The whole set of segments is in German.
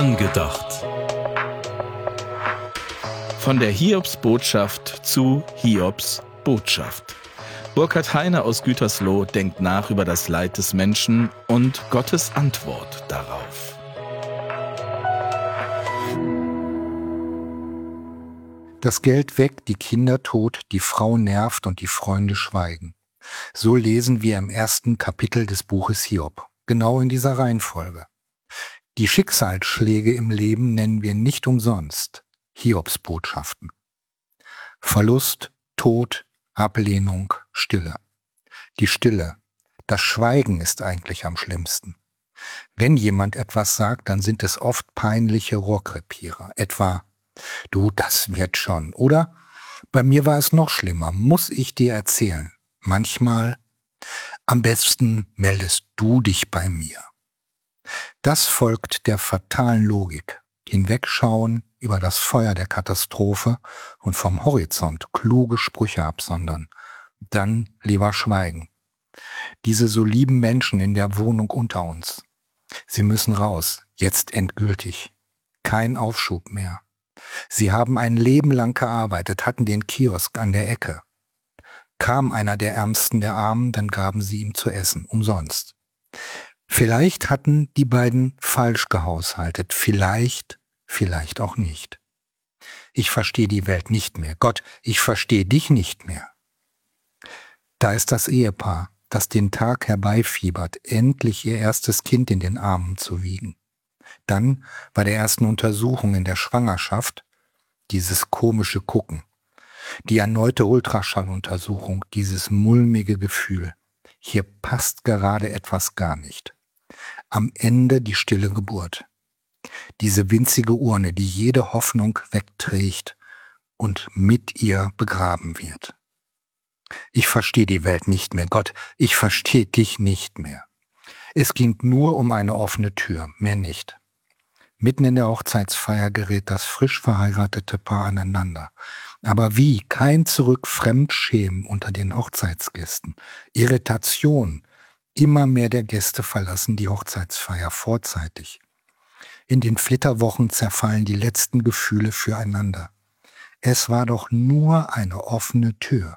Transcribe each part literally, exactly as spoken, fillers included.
Angedacht. Von der Hiobsbotschaft zu Hiobsbotschaft. Burkhard Heine aus Gütersloh denkt nach über das Leid des Menschen und Gottes Antwort darauf. Das Geld weg, die Kinder tot, die Frau nervt und die Freunde schweigen. So lesen wir im ersten Kapitel des Buches Hiob, genau in dieser Reihenfolge. Die Schicksalsschläge im Leben nennen wir nicht umsonst Hiobsbotschaften. Verlust, Tod, Ablehnung, Stille. Die Stille, das Schweigen ist eigentlich am schlimmsten. Wenn jemand etwas sagt, dann sind es oft peinliche Rohrkrepierer, etwa »Du, das wird schon«, oder »Bei mir war es noch schlimmer, muss ich dir erzählen«, manchmal »Am besten meldest du dich bei mir«. Das folgt der fatalen Logik, hinwegschauen über das Feuer der Katastrophe und vom Horizont kluge Sprüche absondern, dann lieber schweigen. Diese so lieben Menschen in der Wohnung unter uns, sie müssen raus, jetzt endgültig, kein Aufschub mehr. Sie haben ein Leben lang gearbeitet, hatten den Kiosk an der Ecke. Kam einer der Ärmsten der Armen, dann gaben sie ihm zu essen, umsonst. Vielleicht hatten die beiden falsch gehaushaltet, vielleicht, vielleicht auch nicht. Ich verstehe die Welt nicht mehr. Gott, ich verstehe dich nicht mehr. Da ist das Ehepaar, das den Tag herbeifiebert, endlich ihr erstes Kind in den Armen zu wiegen. Dann bei der ersten Untersuchung in der Schwangerschaft dieses komische Gucken, die erneute Ultraschalluntersuchung, dieses mulmige Gefühl. Hier passt gerade etwas gar nicht. Am Ende die stille Geburt. Diese winzige Urne, die jede Hoffnung wegträgt und mit ihr begraben wird. Ich verstehe die Welt nicht mehr, Gott, ich verstehe dich nicht mehr. Es ging nur um eine offene Tür, mehr nicht. Mitten in der Hochzeitsfeier gerät das frisch verheiratete Paar aneinander. Aber wie? Kein Zurück, Fremdschämen unter den Hochzeitsgästen. Irritation. Immer mehr der Gäste verlassen die Hochzeitsfeier vorzeitig. In den Flitterwochen zerfallen die letzten Gefühle füreinander. Es war doch nur eine offene Tür.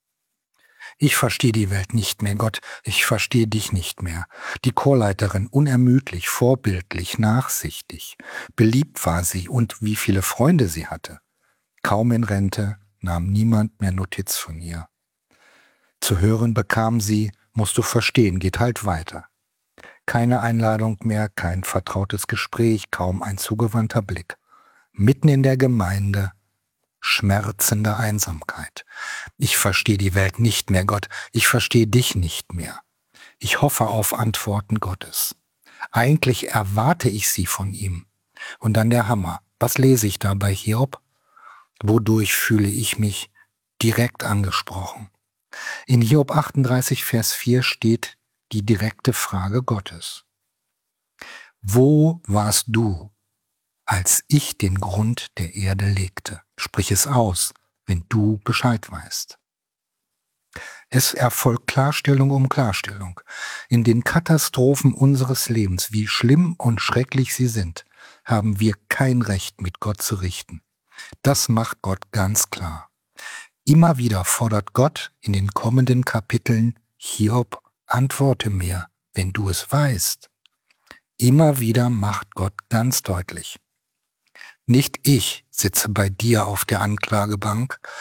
Ich verstehe die Welt nicht mehr, Gott, ich verstehe dich nicht mehr. Die Chorleiterin, unermüdlich, vorbildlich, nachsichtig. Beliebt war sie und wie viele Freunde sie hatte. Kaum in Rente nahm niemand mehr Notiz von ihr. Zu hören bekam sie, musst du verstehen, geht halt weiter. Keine Einladung mehr, kein vertrautes Gespräch, kaum ein zugewandter Blick. Mitten in der Gemeinde schmerzende Einsamkeit. Ich verstehe die Welt nicht mehr, Gott. Ich verstehe dich nicht mehr. Ich hoffe auf Antworten Gottes. Eigentlich erwarte ich sie von ihm. Und dann der Hammer. Was lese ich da bei Hiob? Wodurch fühle ich mich direkt angesprochen? In Hiob achtunddreißig, Vers vier steht die direkte Frage Gottes. Wo warst du, als ich den Grund der Erde legte? Sprich es aus, wenn du Bescheid weißt. Es erfolgt Klarstellung um Klarstellung. In den Katastrophen unseres Lebens, wie schlimm und schrecklich sie sind, haben wir kein Recht, mit Gott zu richten. Das macht Gott ganz klar. Immer wieder fordert Gott in den kommenden Kapiteln, Hiob, antworte mir, wenn du es weißt. Immer wieder macht Gott ganz deutlich: Nicht ich sitze bei dir auf der Anklagebank